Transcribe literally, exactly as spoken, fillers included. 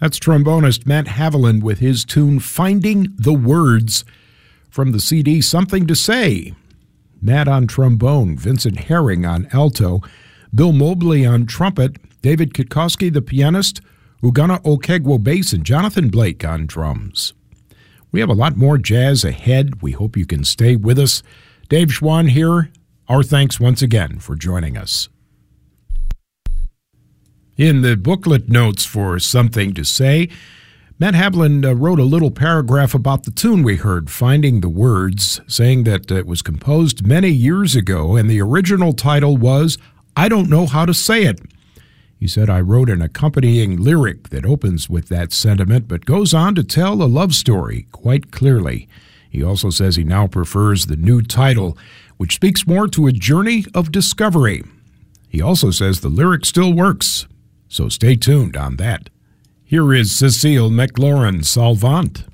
That's trombonist Matt Haviland with his tune Finding the Words from the C D Something to Say. Matt on trombone, Vincent Herring on alto, Bill Mobley on trumpet, David Kitkowski, the pianist, Ugana Okegwo bass, and Jonathan Blake on drums. We have a lot more jazz ahead. We hope you can stay with us. Dave Schwann here. Our thanks once again for joining us. In the booklet notes for Something to Say, Matt Haviland uh, wrote a little paragraph about the tune we heard, Finding the Words, saying that it was composed many years ago and the original title was I Don't Know How to Say It. He said, I wrote an accompanying lyric that opens with that sentiment but goes on to tell a love story quite clearly. He also says he now prefers the new title, which speaks more to a journey of discovery. He also says the lyric still works. So stay tuned on that. Here is Cecile McLaurin Salvant.